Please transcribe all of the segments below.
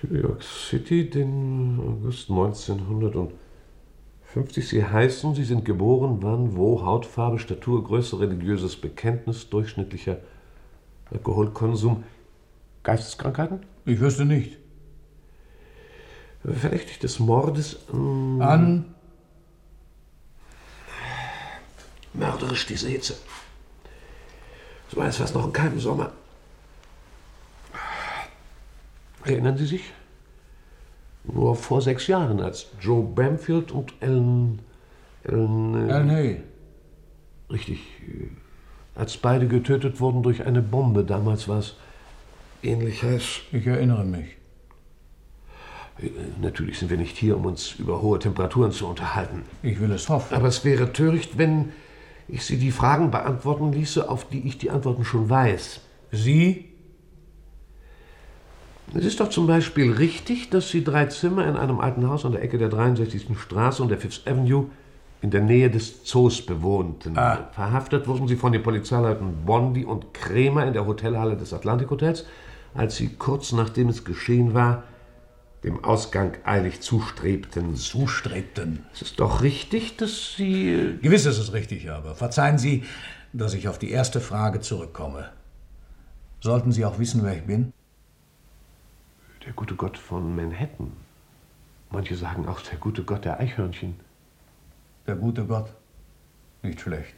New York City, den August 1950. Sie heißen, Sie sind geboren, wann, wo, Hautfarbe, Statur, Größe, religiöses Bekenntnis, durchschnittlicher Alkoholkonsum, Geisteskrankheiten? Ich wüsste nicht. Verdächtig des Mordes an mörderisch diese Hitze. So als war es noch in keinem Sommer. Erinnern Sie sich? Nur vor 6 Jahren, als Joe Bamfield und Ellen Hay. Richtig. Als beide getötet wurden durch eine Bombe. Damals war es ähnlich heiß. Ich erinnere mich. Natürlich sind wir nicht hier, um uns über hohe Temperaturen zu unterhalten. Ich will es hoffen. Aber es wäre töricht, wenn ich Sie die Fragen beantworten ließe, auf die ich die Antworten schon weiß. Sie? Es ist doch zum Beispiel richtig, dass Sie 3 Zimmer in einem alten Haus an der Ecke der 63. Straße und der Fifth Avenue in der Nähe des Zoos bewohnten. Verhaftet wurden Sie von den Polizeileuten Bondi und Kremer in der Hotelhalle des Atlantic Hotels, als Sie kurz nachdem es geschehen war, dem Ausgang eilig zustrebten. Zustrebten? Es ist doch richtig, dass Sie... Gewiss ist es richtig, aber verzeihen Sie, dass ich auf die erste Frage zurückkomme. Sollten Sie auch wissen, wer ich bin? Der gute Gott von Manhattan. Manche sagen auch der gute Gott der Eichhörnchen. Der gute Gott. Nicht schlecht.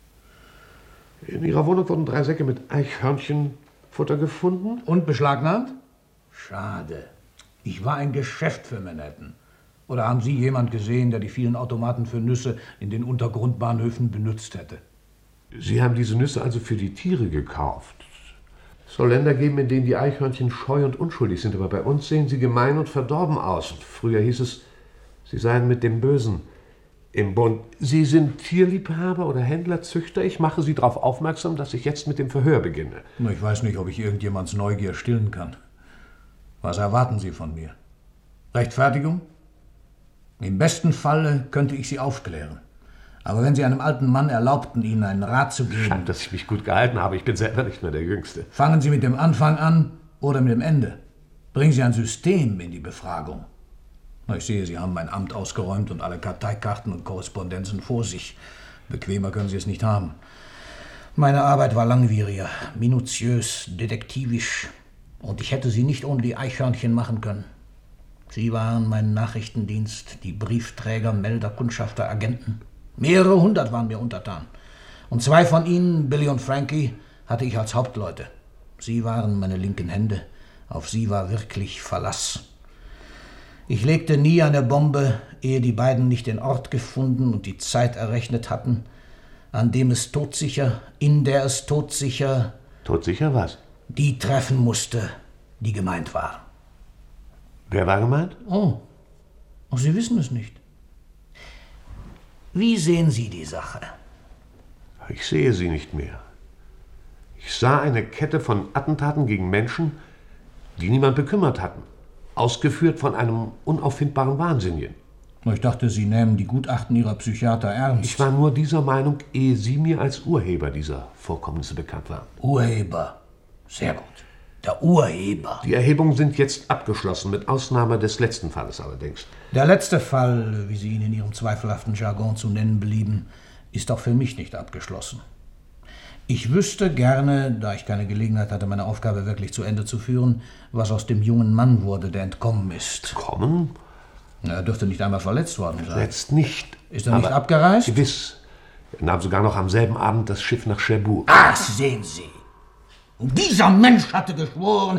In Ihrer Wohnung wurden 3 Säcke mit Eichhörnchenfutter gefunden. Und beschlagnahmt? Schade. Ich war ein Geschäft für Manhattan. Oder haben Sie jemand gesehen, der die vielen Automaten für Nüsse in den Untergrundbahnhöfen benutzt hätte? Sie haben diese Nüsse also für die Tiere gekauft. Es soll Länder geben, in denen die Eichhörnchen scheu und unschuldig sind, aber bei uns sehen sie gemein und verdorben aus. Und früher hieß es, sie seien mit dem Bösen im Bund. Sie sind Tierliebhaber oder Händler, Züchter? Ich mache Sie darauf aufmerksam, dass ich jetzt mit dem Verhör beginne. Ich weiß nicht, ob ich irgendjemands Neugier stillen kann. Was erwarten Sie von mir? Rechtfertigung? Im besten Falle könnte ich Sie aufklären. Aber wenn Sie einem alten Mann erlaubten, Ihnen einen Rat zu geben... Schade, dass ich mich gut gehalten habe. Ich bin selber nicht mehr der Jüngste. Fangen Sie mit dem Anfang an oder mit dem Ende. Bringen Sie ein System in die Befragung. Ich sehe, Sie haben mein Amt ausgeräumt und alle Karteikarten und Korrespondenzen vor sich. Bequemer können Sie es nicht haben. Meine Arbeit war langwieriger, minutiös, detektivisch. Und ich hätte sie nicht ohne die Eichhörnchen machen können. Sie waren mein Nachrichtendienst, die Briefträger, Melder, Kundschafter, Agenten. Mehrere 100 waren mir untertan. Und 2 von ihnen, Billy und Frankie, hatte ich als Hauptleute. Sie waren meine linken Hände. Auf sie war wirklich Verlass. Ich legte nie eine Bombe, ehe die beiden nicht den Ort gefunden und die Zeit errechnet hatten, an dem es todsicher, in der es todsicher... Todsicher was? Die treffen musste, die gemeint war. Wer war gemeint? Oh, Sie wissen es nicht. Wie sehen Sie die Sache? Ich sehe sie nicht mehr. Ich sah eine Kette von Attentaten gegen Menschen, die niemand bekümmert hatten. Ausgeführt von einem unauffindbaren Wahnsinnigen. Ich dachte, Sie nähmen die Gutachten Ihrer Psychiater ernst. Ich war nur dieser Meinung, ehe Sie mir als Urheber dieser Vorkommnisse bekannt waren. Urheber. Sehr gut. Der Urheber. Die Erhebungen sind jetzt abgeschlossen, mit Ausnahme des letzten Falles allerdings. Der letzte Fall, wie Sie ihn in Ihrem zweifelhaften Jargon zu nennen belieben, ist auch für mich nicht abgeschlossen. Ich wüsste gerne, da ich keine Gelegenheit hatte, meine Aufgabe wirklich zu Ende zu führen, was aus dem jungen Mann wurde, der entkommen ist. Entkommen? Er dürfte nicht einmal verletzt worden sein. Verletzt nicht. Ist er nicht abgereist? Gewiss. Er nahm sogar noch am selben Abend das Schiff nach Cherbourg. Ach, sehen Sie. Und dieser Mensch hatte geschworen,